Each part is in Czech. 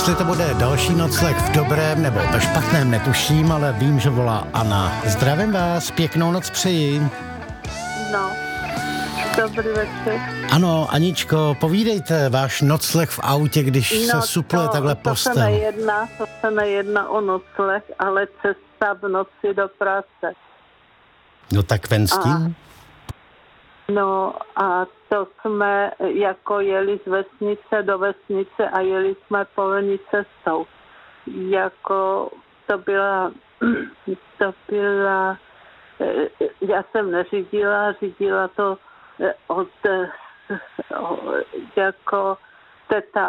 jestli to bude další nocleh v dobrém nebo ve špatném, netuším, ale vím, že volá Anna. Zdravím vás, pěknou noc přeji. No, dobrý večer. Ano, Aničko, povídejte, váš nocleh v autě, když se supluje takhle postel. To se nejedná o nocleh, ale cesta v noci do práce. No tak ven s tím? No a to jsme jako jeli z vesnice do vesnice a jeli jsme polní cestou. Jako to byla, já jsem neřídila, řídila to jako teta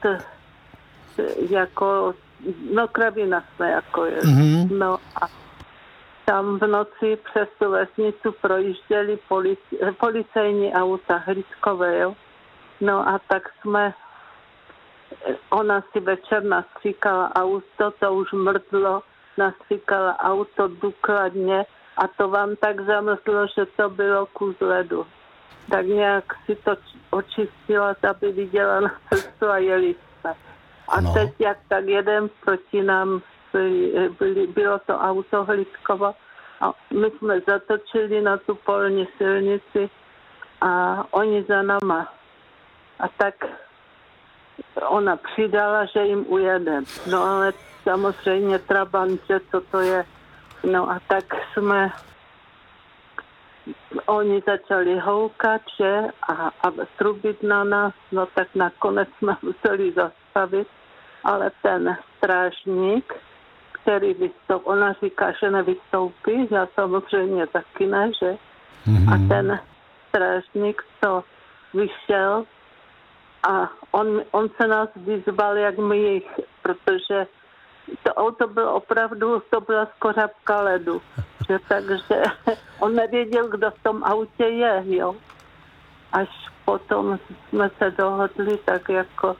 kravina jsme jako jeli. Mm-hmm. No a tam v noci přes tu vesnicu projížděli policejní auta, hlídkové, jo. No a tak ona si večer nastříkala auto, to už mrdlo, nastříkala auto důkladně a to vám tak zamrzlo, že to bylo kus ledu. Tak nějak si to očistila, aby viděla na cestu a jeli jsme. A teď jak tak jeden proti nám bylo to auto hlídkovo a my jsme zatočili na tu polní silnici a oni za náma. A tak ona přidala, že jim ujedem. No ale samozřejmě Trabant, že co to je. No a tak oni začali houkat, že a trubit na nás, no tak nakonec jsme museli zastavit, ale ten strážník, který vystoupil, ona říká, že nevystoupí, já samozřejmě taky ne, že? Mm-hmm. A ten strážník to vyšel a on se nás vyzval, jak my jich, protože to auto bylo opravdu, to byla skořápka ledu, že? Takže on nevěděl, kdo v tom autě je, jo. Až potom jsme se dohodli, tak jako,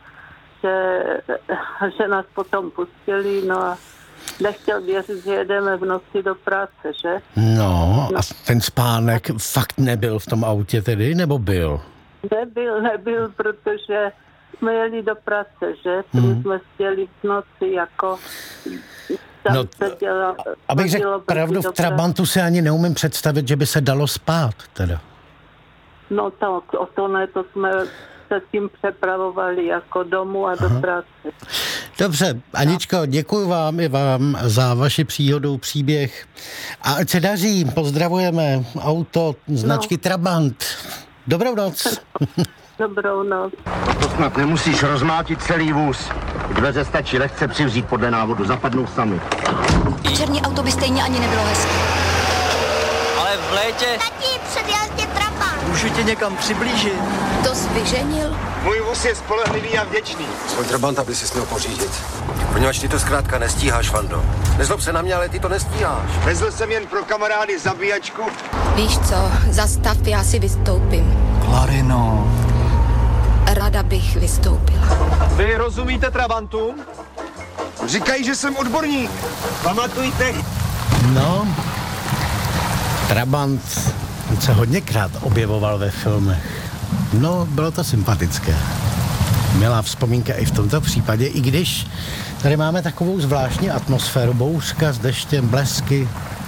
že nás potom pustili, no a nechtěl věřit, že jedeme v noci do práce, že? No a ten spánek fakt nebyl v tom autě tedy, nebo byl? Nebyl, protože jsme jeli do práce, že? Jsme chtěli v noci jako... No, abych řekl pravdu, v Trabantu si ani neumím představit, že by se dalo spát, teda. No to ne, to jsme se tím přepravovali jako domů a do práce. Dobře, Aničko, děkuji vám i vám za vaši příhodu, příběh. A ať se daří, pozdravujeme auto značky Trabant. Dobrou noc. Dobrou noc. To snad nemusíš rozmátit celý vůz. Dveře stačí lehce přivřít podle návodu, zapadnou sami. Černý auto by stejně ani nebylo hezké. Ale v létě... Tati, předjel tě Trabant. Můžu tě někam přiblížit. To jsi vyženil? Můj vůz je spolehlivý a vděčný. Svůj Trabanta by si směl pořídit. Poněvadž ty to zkrátka nestíháš, Vando. Nezlob se na mě, ale ty to nestíháš. Vezl jsem jen pro kamarády zabíjačku. Víš co, zastav, já si vystoupím. Klarino. Ráda bych vystoupila. Vy rozumíte Trabantu? Říkají, že jsem odborník. Pamatujte. No, Trabant se hodněkrát objevoval ve filmech. No, bylo to sympatické. Milá vzpomínka i v tomto případě, i když tady máme takovou zvláštní atmosféru, bouřka s deštěm, blesky.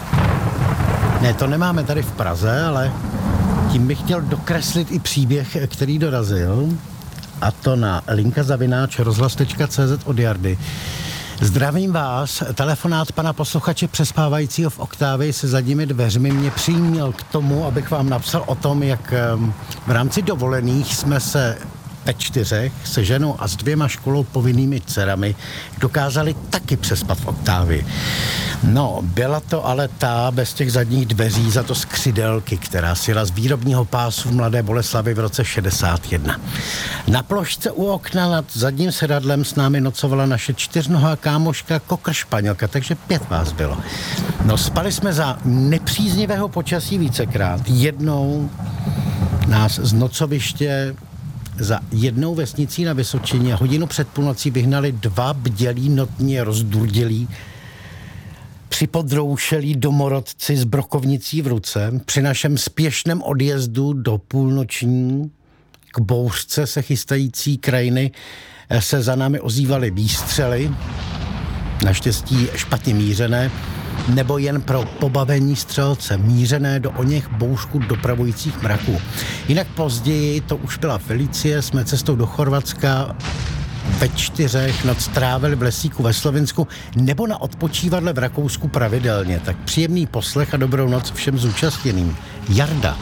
Ne, to nemáme tady v Praze, ale tím bych chtěl dokreslit i příběh, který dorazil, a to na linka@rozhlas.cz od Jardy. Zdravím vás, telefonát pana posluchače přespávajícího v Oktávii se zadními dveřmi mě přiměl k tomu, abych vám napsal o tom, jak v rámci dovolených jsme se ve 4 se ženou a s 2 školou povinnými dcerami dokázali taky přespat v Oktávii. No, byla to ale ta bez těch zadních dveří, za to z křidelky, která sjela z výrobního pásu v Mladé Boleslavi v roce 61. Na plošce u okna nad zadním sedadlem s námi nocovala naše 4nohá kámoška Kokr Španělka, takže 5 vás bylo. No, spali jsme za nepříznivého počasí vícekrát. Jednou nás z nocoviště za jednou vesnicí na Vysočině hodinu před půlnocí vyhnali 2 bdělí, notně rozdurdělí, připodroušelí domorodci s brokovnicí v ruce při našem spěšném odjezdu do půlnoční k bouřce se chystající krajiny se za námi ozývaly výstřely, naštěstí špatně mířené, nebo jen pro pobavení střelce, mířené do oněch bouřku dopravujících mraků. Jinak později, to už byla Felicie, jsme cestou do Chorvatska ve 4 noc trávili v lesíku ve Slovinsku nebo na odpočívadle v Rakousku pravidelně. Tak příjemný poslech a dobrou noc všem zúčastněným. Jarda.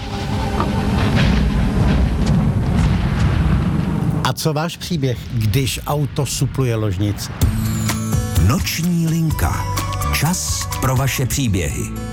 A co váš příběh, když auto supluje ložnici? Noční linka. Čas pro vaše příběhy.